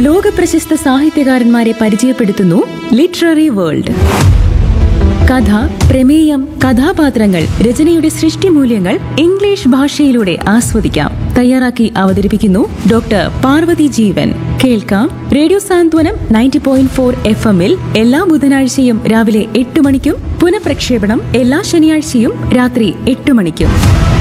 ലോകപ്രശസ്ത സാഹിത്യകാരന്മാരെ പരിചയപ്പെടുത്തുന്നു literary world. കഥ, പ്രമേയം, കഥാപാത്രങ്ങൾ, രചനയുടെ സൃഷ്ടിമൂല്യങ്ങൾ ഇംഗ്ലീഷ് ഭാഷയിലൂടെ ആസ്വദിക്കാം. തയ്യാറാക്കി അവതരിപ്പിക്കുന്നു ഡോക്ടർ പാർവതി ജീവൻ. കേൾക്കാം റേഡിയോ സാന്ത്വനം 90.4 FM എല്ലാ ബുധനാഴ്ചയും രാവിലെ 8 മണിക്കും പുനഃപ്രക്ഷേപണം എല്ലാ ശനിയാഴ്ചയും രാത്രി 8 മണിക്കും.